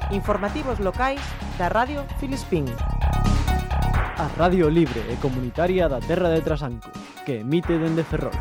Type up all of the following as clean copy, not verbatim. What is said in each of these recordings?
Informativos locais da Radio Filispín. A Radio Libre e Comunitaria da Terra de Trasancos, que emite dende Ferrol.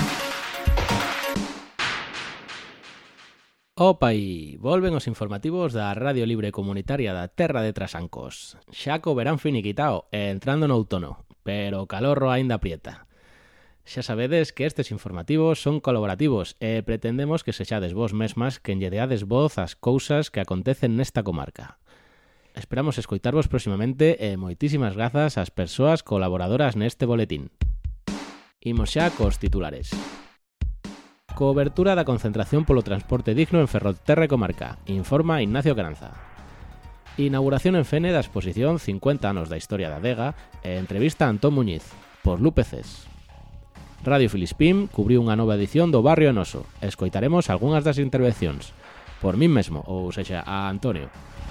Opa, e volven os informativos da Radio Libre Comunitaria da Terra de Trasancos. Xa co verán finiquitao e entrando no outono, pero o calorro aínda aprieta. Xa sabedes que estes informativos son colaborativos e pretendemos que sexades vos mesmas quen lle deades voz ás cousas que acontecen nesta comarca. Esperamos escoitarvos proximamente e moitísimas grazas ás persoas colaboradoras neste boletín. Imos xa cos titulares. Cobertura da concentración polo transporte digno en Ferrolterra e comarca, informa Ignacio Caranza. Inauguración en Fene da exposición 50 anos da historia da adega e entrevista a Antón Muñiz, por Lupe Cés. Radio Filispín cubriu unha nova edición do Barrio Noso. Escoitaremos algunhas das intervencións, por min mesmo, ou sexa, a Antonio.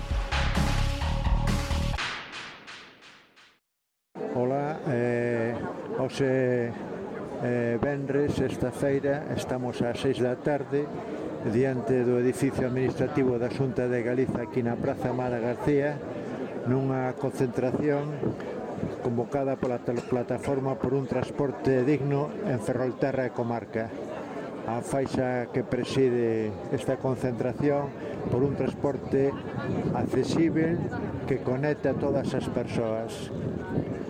Hola, hoxe venres, esta feira, estamos ás 6 da tarde diante do edificio administrativo da Xunta de Galiza aquí na Praza Mara García nunha concentración convocada pola plataforma por un transporte digno en Ferrolterra e comarca. A faixa que preside esta concentración por un transporte accesible que conecta a todas as persoas.